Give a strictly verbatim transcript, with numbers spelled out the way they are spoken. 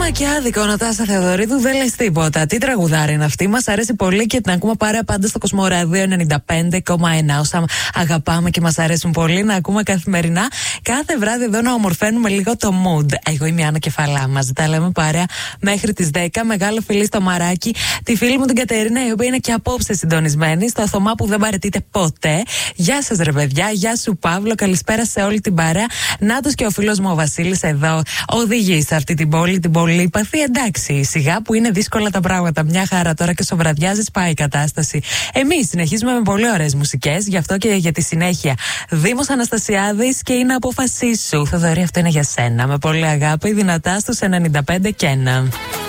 Κρίμα και άδικο, Νατάσα Θεοδωρίδου, δεν λες τίποτα. Τι τραγουδάρι είναι αυτή, μας αρέσει πολύ και την ακούμε πάρα πάντα στο Κοσμοράδιο ενενήντα πέντε κόμμα ένα. Όσα αγαπάμε και μας αρέσουν πολύ να ακούμε καθημερινά, κάθε βράδυ εδώ να ομορφαίνουμε λίγο το mood. Εγώ είμαι η Άννα Κεφαλά, μας τα λέμε παρέα μέχρι τις δέκα. Μεγάλο φιλί στο Μαράκι, τη φίλη μου την Κατερίνα, η οποία είναι και απόψε συντονισμένη, στο Θωμά που δεν παραιτείται ποτέ. Γεια σας ρε παιδιά, γεια σου Παύλο, καλησπέρα σε όλη την παρέα. Νάτος και ο φίλος μου ο Βασίλης εδώ οδηγεί σε αυτή την πόλη, την πολύπαθη. Εντάξει, σιγά που είναι δύσκολα τα πράγματα. Μια χαρά τώρα και σοβραδιάζει, πάει η κατάσταση. Εμείς συνεχίζουμε με πολύ ωραίες μουσικές, γι' αυτό και για τη συνέχεια. Δήμος Αναστασιάδης και είναι απόφασή σου. Θοδωρή, αυτό είναι για σένα. Με πολύ αγάπη, δυνατά στους ενενήντα πέντε και ένα.